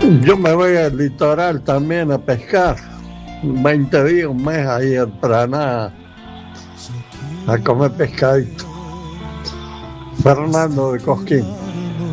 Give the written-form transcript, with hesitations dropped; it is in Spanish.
Yo me voy al litoral también a pescar. 20 días, un mes ahí en Paraná a comer pescadito. Fernando de Cosquín.